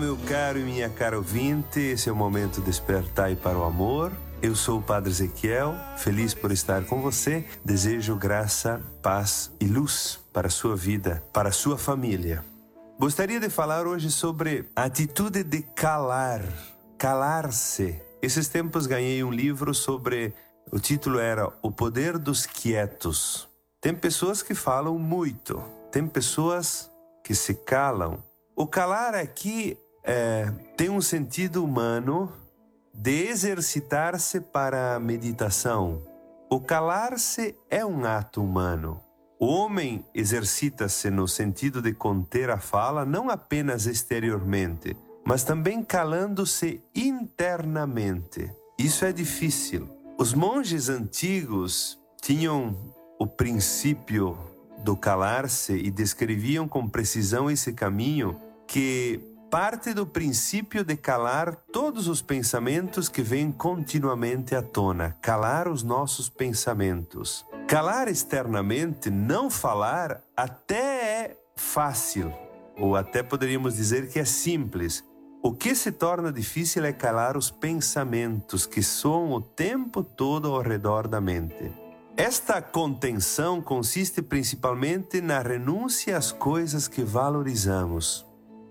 Meu caro e minha cara ouvinte, esse é o momento Despertai para o Amor. Eu sou o Padre Ezequiel, feliz por estar com você. Desejo graça, paz e luz para a sua vida, para a sua família. Gostaria de falar hoje sobre a atitude de calar-se. Esses tempos ganhei um livro sobre, o título era O Poder dos Quietos. Tem pessoas que falam muito, tem pessoas que se calam. O calar aqui tem um sentido humano de exercitar-se para a meditação. O calar-se é um ato humano. O homem exercita-se no sentido de conter a fala, não apenas exteriormente, mas também calando-se internamente. Isso é difícil. Os monges antigos tinham o princípio do calar-se e descreviam com precisão esse caminho que parte do princípio de calar todos os pensamentos que vêm continuamente à tona, calar os nossos pensamentos. Calar externamente, não falar, até é fácil, ou até poderíamos dizer que é simples. O que se torna difícil é calar os pensamentos que soam o tempo todo ao redor da mente. Esta contenção consiste principalmente na renúncia às coisas que valorizamos.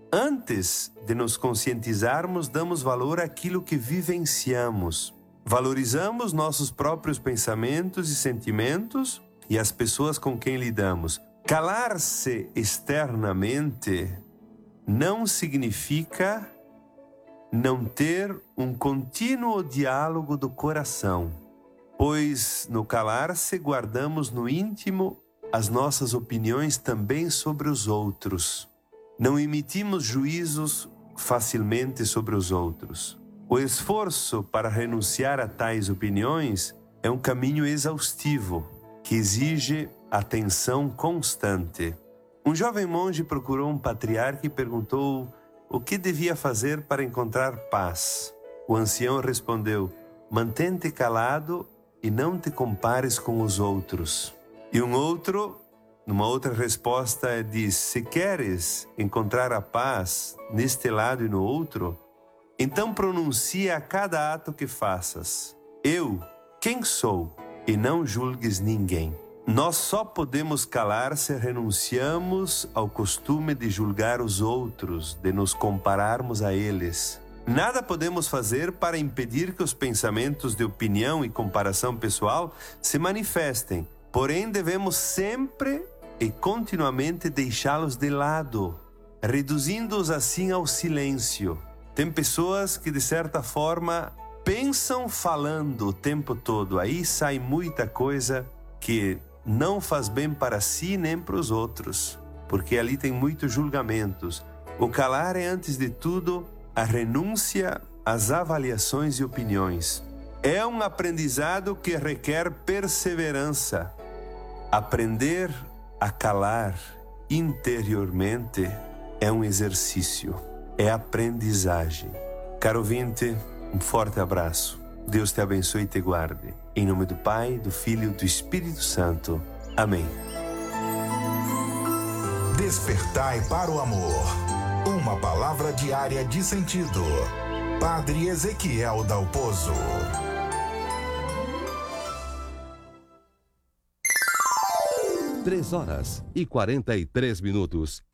Antes de nos conscientizarmos, damos valor àquilo que vivenciamos. Valorizamos nossos próprios pensamentos e sentimentos e as pessoas com quem lidamos. Calar-se externamente não significa não ter um contínuo diálogo do coração, pois no calar-se guardamos no íntimo as nossas opiniões também sobre os outros. Não emitimos juízos facilmente sobre os outros. O esforço para renunciar a tais opiniões é um caminho exaustivo, que exige atenção constante. Um jovem monge procurou um patriarca e perguntou o que devia fazer para encontrar paz. O ancião respondeu: mantente calado e não te compares com os outros. E um outro, numa outra resposta, diz: se queres encontrar a paz neste lado e no outro, então pronuncia a cada ato que faças: eu, quem sou? E não julgues ninguém. Nós só podemos calar se renunciamos ao costume de julgar os outros, de nos compararmos a eles. Nada podemos fazer para impedir que os pensamentos de opinião e comparação pessoal se manifestem, porém devemos sempre e continuamente deixá-los de lado, reduzindo-os assim ao silêncio. Tem pessoas que, de certa forma, pensam falando o tempo todo. Aí sai muita coisa que não faz bem para si nem para os outros, porque ali tem muitos julgamentos. O calar é, antes de tudo, a renúncia às avaliações e opiniões. É um aprendizado que requer perseverança. Aprender a calar interiormente é um exercício, é aprendizagem. Caro ouvinte, um forte abraço. Deus te abençoe e te guarde. Em nome do Pai, do Filho e do Espírito Santo. Amém. Despertai para o amor. Uma palavra diária de sentido. Padre Ezequiel Dalpozo. 3 horas e 43 minutos.